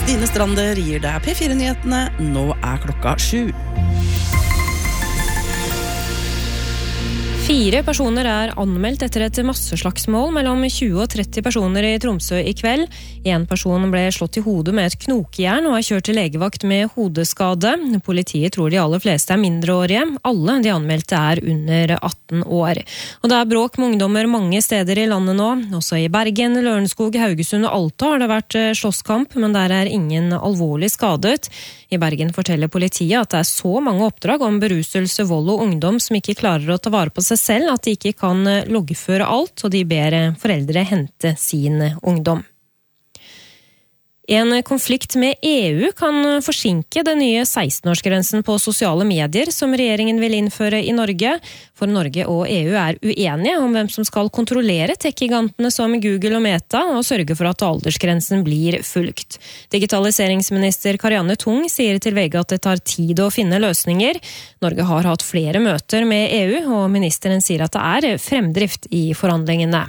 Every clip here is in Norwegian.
Stine Strander gir deg P4-nyhetene. Nå klokka 7. 4 personer anmeldt etter et masseslagsmål mellom 20 og 30 personer i Tromsø i kveld. En person ble slått i hodet med et knokjern og kjørt til legevakt med hodeskade. Politiet tror de aller fleste mindreårige. Alle de anmeldte under 18 år. Og det bråk med ungdommer mange steder i landet nå. Også i Bergen, Lørenskog, Haugesund og Alta har det vært slåsskamp, men der ingen alvorlig skadet. I Bergen forteller politiet at det så mange oppdrag om beruselse, vold og ungdom som ikke klarer å ta vare på seg selv, at de ikke kan loggføre alt, og de ber foreldre hente sin ungdom. En konflikt med EU kan forsinke den nye 16-årsgrensen på sosiale medier som regjeringen vil innføre i Norge. For Norge og EU uenige om hvem som skal kontrollere tech-gigantene som Google og Meta, og sørge for at aldersgrensen blir fulgt. Digitaliseringsminister Karianne Tung sier til VG at det tar tid å finne løsninger. Norge har hatt flere møter med EU, og ministeren sier at det fremdrift i forhandlingene.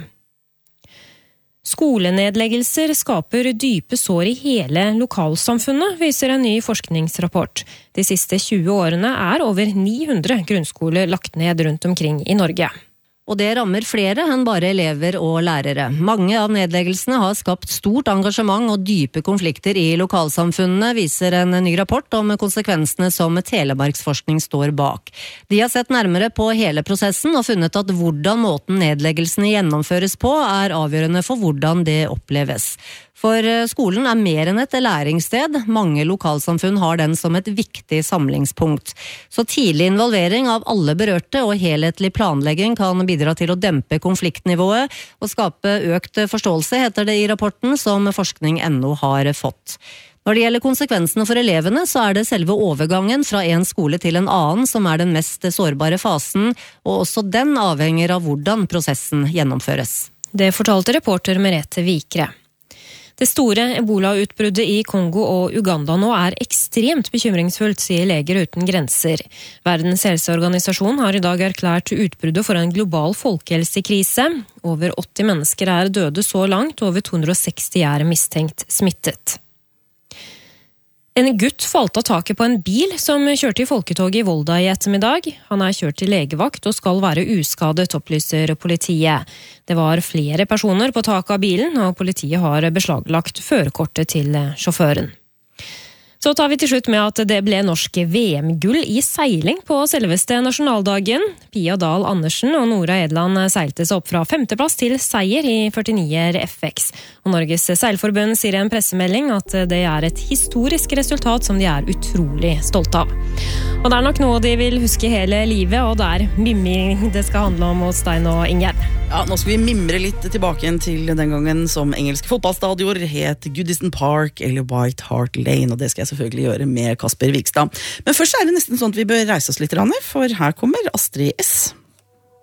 Skolenedleggelser skaper dype sår i hele lokalsamfunnet, viser en ny forskningsrapport. De siste 20 årene over 900 grunnskoler lagt ned rundt omkring i Norge. Og det rammer flere enn bare elever og lærere. Mange av nedleggelsene har skapt stort engasjement og dype konflikter i lokalsamfunnene, viser en ny rapport om konsekvensene som Telemarksforskning står bak. De har sett nærmere på hele prosessen og funnet at hvordan måten nedleggelsene gjennomføres på avgjørende for hvordan det oppleves. For skolen mer enn et læringssted. Mange lokalsamfunn har den som et viktig samlingspunkt. Så tidlig involvering av alle berørte og helhetlig planlegging kan bidra til å dempe konfliktnivået og skape økt forståelse, heter det i rapporten som Forskning.no har fått. Når det gjelder konsekvensene for elevene, så det selve overgangen fra en skole til en annen som den mest sårbare fasen, og også den avhenger av hvordan prosessen gjennomføres. Det fortalte reporter Merete Vikre. Det store Ebola-utbruddet i Kongo og Uganda nå ekstremt bekymringsfullt, sier Leger uten grenser. Verdens helseorganisasjon har i dag erklært utbruddet for en global folkehelsekrise. Over 80 mennesker døde så langt, og over 260 mistenkt smittet. En gutt falt av taket på en bil som kjørte i folketoget i Volda i ettermiddag. Han kjørt til legevakt og skal være uskadet, opplyser politiet. Det var flere personer på taket av bilen, og politiet har beslaglagt førerkortet til sjåføren. Så tar vi til slutt med at det ble norsk VM-gull i seiling på selveste nasjonaldagen. Pia Dahl Andersen og Nora Edland seilte seg opp fra 5. plass til seier i 49 FX. Og Norges Seilforbund sier i en pressemelding at det et historisk resultat som de utrolig stolte av. Og det nok noe de vil huske hele livet, og det mimring det skal handle om hos Stein og Ingjerd. Ja, nå skal vi mimre litt tilbake igjen til den gangen som engelske fotballstadioner het Goodison Park eller White Hart Lane, og det skal jeg selvfølgelig gjøre med Kasper Vikstad. Men først det nesten sånn at vi bør reise oss litt, for her kommer Astrid S.